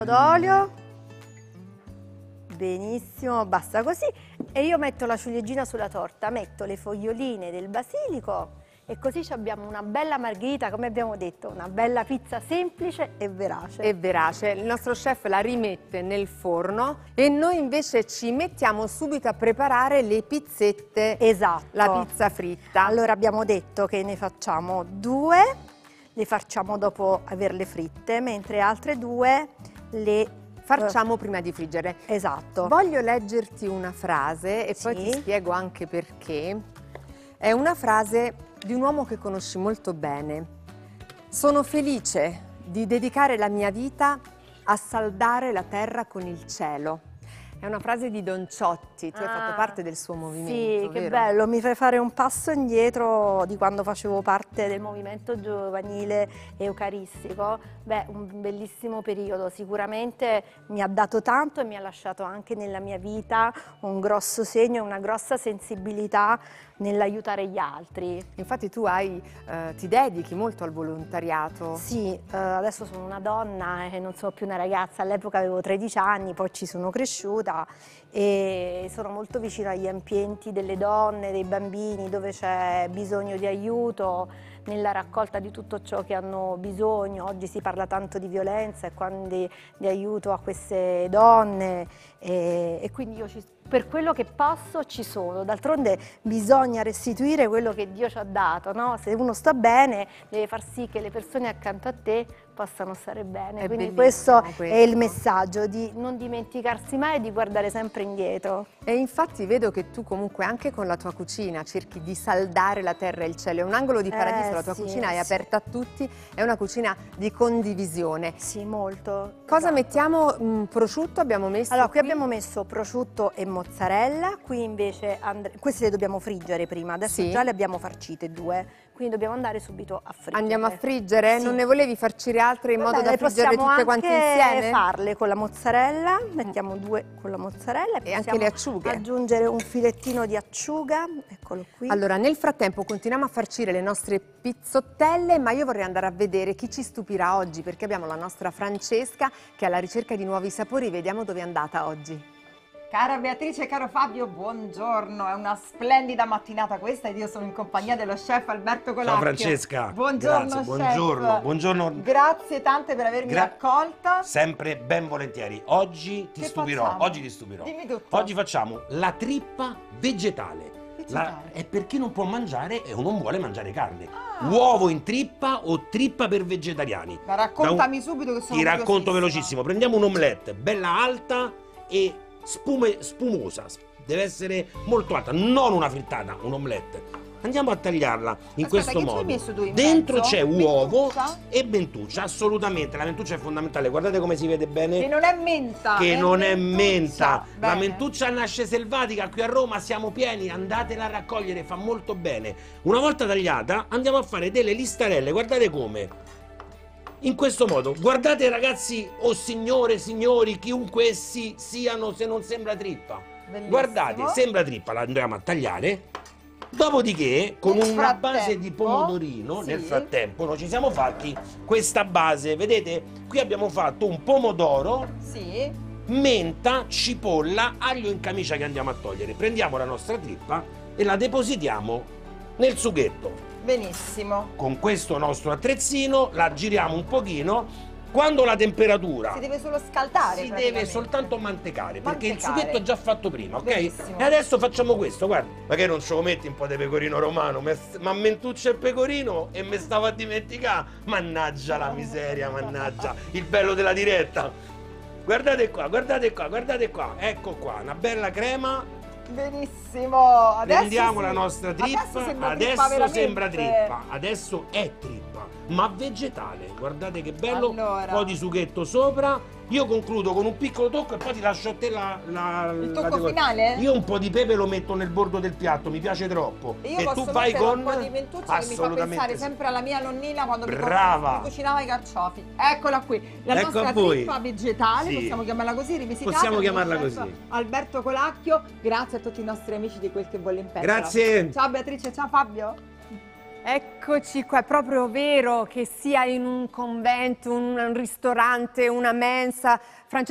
d'olio, benissimo, basta così. E io metto la ciliegina sulla torta, metto le foglioline del basilico e così abbiamo una bella margherita, come abbiamo detto, una bella pizza semplice e verace. E verace. Il nostro chef la rimette nel forno e noi invece ci mettiamo subito a preparare le pizzette. Esatto. La pizza fritta. Allora abbiamo detto che ne facciamo 2, le facciamo dopo averle fritte, mentre altre 2 le facciamo prima di friggere. Esatto. Voglio leggerti una frase e poi Sì. ti spiego anche perché. È una frase di un uomo che conosci molto bene. Sono felice di dedicare la mia vita a saldare la terra con il cielo. È una frase di Don Ciotti, tu hai fatto parte del suo movimento, Sì, che vero? bello, mi fai fare un passo indietro di quando facevo parte del movimento giovanile eucaristico. Beh, un bellissimo periodo, sicuramente mi ha dato tanto e mi ha lasciato anche nella mia vita un grosso segno, una grossa sensibilità nell'aiutare gli altri. Infatti tu ti dedichi molto al volontariato. Sì, adesso sono una donna e non sono più una ragazza, all'epoca avevo 13 anni, poi ci sono cresciuta e sono molto vicina agli ambienti delle donne, dei bambini, dove c'è bisogno di aiuto, nella raccolta di tutto ciò che hanno bisogno. Oggi si parla tanto di violenza e quindi di aiuto a queste donne e quindi io per quello che posso ci sono. D'altronde bisogna restituire quello che Dio ci ha dato, no? Se uno sta bene deve far sì che le persone accanto a te possano stare bene. Quindi questo è il messaggio, di non dimenticarsi mai e di guardare sempre indietro. E infatti vedo che tu comunque anche con la tua cucina cerchi di saldare la terra e il cielo. È un angolo di paradiso, la tua cucina è aperta a tutti, è una cucina di condivisione. Sì, molto. Cosa esatto. mettiamo? Prosciutto abbiamo messo? Allora, qui abbiamo messo prosciutto e mozzarella, qui invece queste le dobbiamo friggere prima, adesso già le abbiamo farcite 2, quindi dobbiamo andare subito a friggere. Andiamo a friggere? Sì. Non ne volevi farcire altre in modo da friggerle tutte quante insieme? Possiamo farle con la mozzarella, mettiamo 2 con la mozzarella e anche le acciughe. Aggiungere un filettino di acciuga, eccolo qui. Allora, nel frattempo continuiamo a farcire le nostre pizzottelle, ma io vorrei andare a vedere chi ci stupirà oggi, perché abbiamo la nostra Francesca che è alla ricerca di nuovi sapori. Vediamo dove è andata oggi. Cara Beatrice, caro Fabio, buongiorno, è una splendida mattinata questa ed io sono in compagnia dello chef Alberto Colacchio. Ciao Francesca, buongiorno grazie, chef. buongiorno. Grazie tante per avermi accolta. Sempre ben volentieri, oggi ti stupirò, Dimmi tutto. Oggi facciamo la trippa vegetale. È per chi non può mangiare e non vuole mangiare carne. Uovo in trippa o trippa per vegetariani. Ma raccontami subito che sono Ti racconto velocissimo, prendiamo un'omelette bella alta e spumosa, deve essere molto alta, non una frittata, un'omelette. Andiamo a tagliarla in questo modo. Ci hai messo tu in Dentro mezzo? c'è uovo Mentuccia? e mentuccia, assolutamente. La mentuccia è fondamentale, guardate come si vede bene. Che non è menta. Che non è menta. La Bene. mentuccia nasce selvatica, qui a Roma siamo pieni, andatela a raccogliere, fa molto bene. Una volta tagliata andiamo a fare delle listarelle, guardate come. In questo modo, guardate ragazzi o signore, signori, chiunque essi siano, se non sembra trippa. Bellissimo. Guardate, sembra trippa, la andiamo a tagliare. Dopodiché, con una base di pomodorino, nel frattempo, noi ci siamo fatti questa base. Vedete? Qui abbiamo fatto un pomodoro, menta, cipolla, aglio in camicia che andiamo a togliere. Prendiamo la nostra trippa e la depositiamo nel sughetto. Benissimo. Con questo nostro attrezzino la giriamo un pochino. Quando la temperatura Si deve solo scaldare. si deve soltanto mantecare, perché il Mantecare. sughetto è già fatto prima, ok? Benissimo. E adesso facciamo questo, guarda. Ma che non ce lo metti un po' di pecorino romano? Ma mentuccia e pecorino e me stavo a dimenticare. Mannaggia la miseria, mannaggia. Il bello della diretta. Guardate qua, guardate qua, guardate qua. Ecco qua, una bella crema. Benissimo. Adesso Prendiamo la nostra trippa. Adesso sembra trippa. Adesso è trippa, ma vegetale. Guardate che bello. Allora. Un po' di sughetto sopra. Io concludo con un piccolo tocco e poi ti lascio a te il tocco finale? Io un po' di pepe lo metto nel bordo del piatto, mi piace troppo. E io e posso tu vai mettere con un po' di mentuccia che mi fa pensare sempre alla mia nonnina quando mi cucinava i carciofi. Eccola qui, la Ecco nostra a voi. trippa vegetale, Sì. possiamo chiamarla così, rivisitata. Possiamo del chiamarla chef così. Alberto Colacchio, grazie a tutti i nostri amici di Quel che vuole in pentola. Grazie. Ciao Beatrice, ciao Fabio. Eccoci qua, è proprio vero che sia in un convento, un ristorante, una mensa.